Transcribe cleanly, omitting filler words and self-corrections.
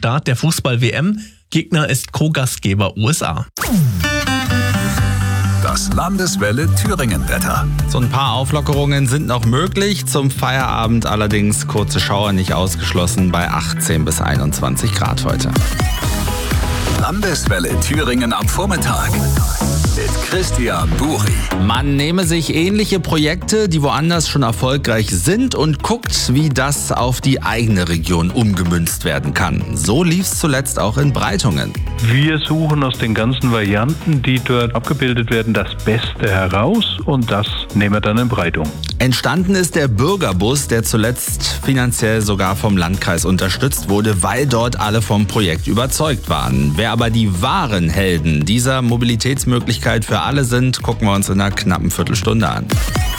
Start der Fußball-WM. Gegner ist Co-Gastgeber USA. Das Landeswelle Thüringen-Wetter. So ein paar Auflockerungen sind noch möglich. Zum Feierabend allerdings kurze Schauer nicht ausgeschlossen bei 18 bis 21 Grad heute. Landeswelle Thüringen am Vormittag. Mit Christian Buri. Man nehme sich ähnliche Projekte, die woanders schon erfolgreich sind, und guckt, wie das auf die eigene Region umgemünzt werden kann. So lief es zuletzt auch in Breitungen. Wir suchen aus den ganzen Varianten, die dort abgebildet werden, das Beste heraus und das nehmen wir dann in Breitung. Entstanden ist der Bürgerbus, der zuletzt finanziell sogar vom Landkreis unterstützt wurde, weil dort alle vom Projekt überzeugt waren. Wer aber die wahren Helden dieser Mobilitätsmöglichkeit für alle sind, gucken wir uns in einer knappen Viertelstunde an.